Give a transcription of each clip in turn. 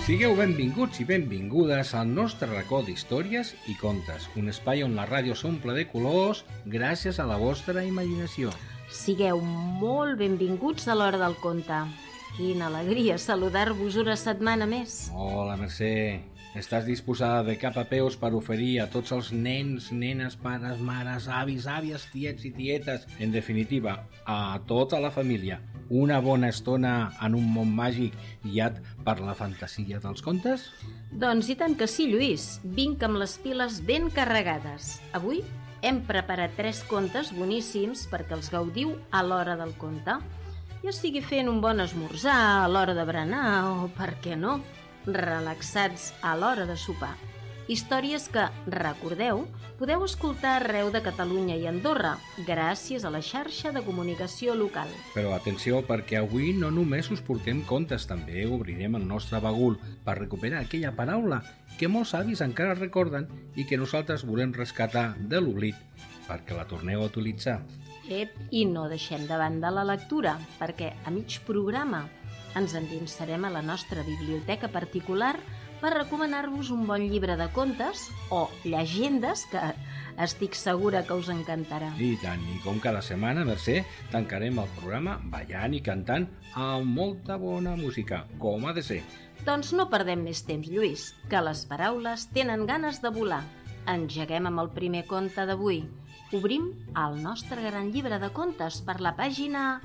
Sigueu benvinguts i benvingudes al nostre racó d'històries i contes, un espai on la ràdio s'omple de colors gràcies a la vostra imaginació. Sigueu molt benvinguts a l'Hora del Conte. Quina alegria saludar-vos una setmana més. Hola, Mercè. Estàs disposada de cap a peus per oferir a tots els nens, nenes, pares, mares, avis, àvies, tiets i tietes, en definitiva, a tota la família, una bona estona en un món màgic guiat per la fantasia dels contes? Doncs i tant que sí, Lluís. Vinc amb les piles ben carregades. Avui hem preparat 3 contes boníssims perquè els gaudiu a l'hora del conte. Ja sigui fent un bon esmorzar, a l'hora de berenar o, per què no, relaxats a l'hora de sopar. Històries que, recordeu, podeu escoltar arreu de Catalunya i Andorra, gràcies a la xarxa de comunicació local. Però atenció, perquè avui no només us portem contes, també obrirem el nostre bagul per recuperar aquella paraula que molts avis encara recorden i que nosaltres volem rescatar de l'oblit perquè la torneu a utilitzar. I no deixem de banda la lectura, perquè a mig programa ens endinsarem a la nostra biblioteca particular per recomanar-vos un bon llibre de contes o llegendes que estic segura que us encantarà. I tant, i com cada setmana, Mercè, tancarem el programa ballant i cantant amb molta bona música, com ha de ser. Doncs no perdem més temps, Lluís, que les paraules tenen ganes de volar. Engeguem amb el primer conte d'avui. Obrim el nostre gran llibre de contes per la pàgina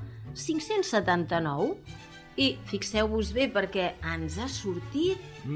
579 i fixeu-vos bé perquè ens ha sortit...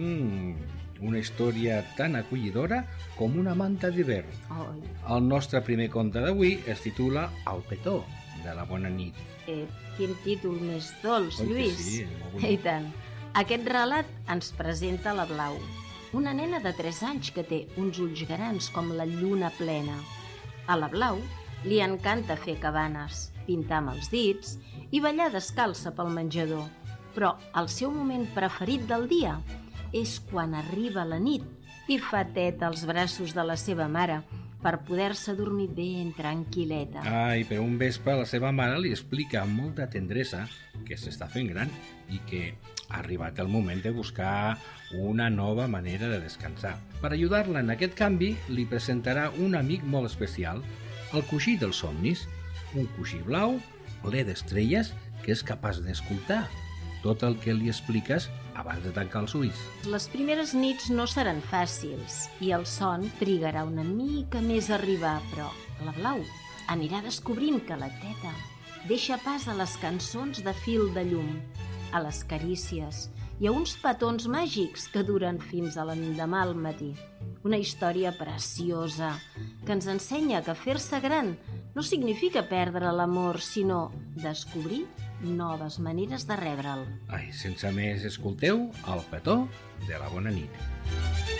una història tan acollidora com una manta d'hivern. El nostre primer conte d'avui es titula El petó de la bona nit. Quin títol més dolç, Lluís. Sí, molt bonic. I tant. Aquest relat ens presenta la Blau, una nena de 3 anys que té uns ulls grans com la lluna plena. A la Blau li encanta fer cabanes, pintar amb els dits i ballar descalça pel menjador. Però el seu moment preferit del dia és quan arriba la nit i fa teta als braços de la seva mare per poder-se dormir ben tranquil·leta. Per un vespre la seva mare li explica amb molta tendresa que s'està fent gran i que ha arribat el moment de buscar una nova manera de descansar. Per ajudar-la en aquest canvi, li presentarà un amic molt especial, el coixí dels somnis, un coixí blau, ple d'estrelles, que és capaç d'escoltar tot el que li expliques abans de tancar els ulls. Les primeres nits no seran fàcils i el son trigarà una mica més a arribar, però la Blau anirà descobrint que la teta deixa pas a les cançons de fil de llum, a les carícies i a uns petons màgics que duren fins a l'endemà al matí. Una història preciosa que ens ensenya que fer-se gran no significa perdre l'amor, sinó descobrir noves maneres de rebre'l. Sense més, escolteu El petó de la bona nit.